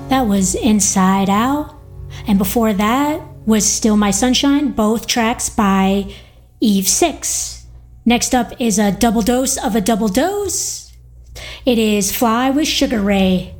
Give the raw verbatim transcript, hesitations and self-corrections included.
That was Inside Out. And before that was Still My Sunshine, both tracks by Eve Six. Next up is a double dose of a double dose. It is Fly with Sugar Ray.